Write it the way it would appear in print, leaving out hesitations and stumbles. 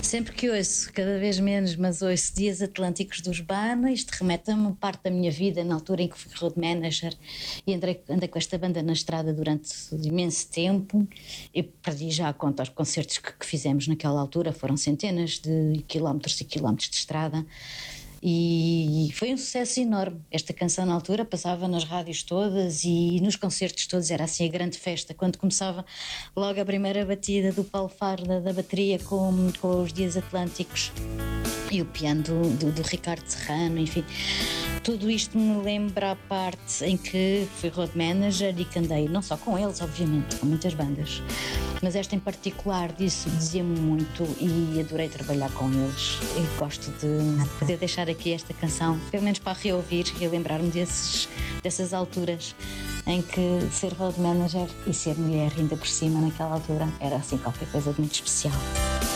Sempre que ouço, cada vez menos, mas ouço Dias Atlânticos dos Bana, isto remete-me parte da minha vida, na altura em que fui road manager e andei com esta banda na estrada durante imenso tempo. Eu perdi já a conta aos concertos que fizemos naquela altura, foram centenas de quilómetros e quilómetros de estrada. E foi um sucesso enorme. Esta canção na altura passava nas rádios todas e nos concertos todos, era assim a grande festa. Quando começava logo a primeira batida do Paulo Faro da bateria com os Dias Atlânticos e o piano do Ricardo Serrano, enfim, tudo isto me lembra a parte em que fui road manager e que andei não só com eles, obviamente, com muitas bandas, mas esta em particular dizia-me muito e adorei trabalhar com eles e gosto de poder deixar aqui esta canção, pelo menos para reouvir e lembrar-me dessas alturas em que ser road manager e ser mulher ainda por cima naquela altura era assim qualquer coisa de muito especial.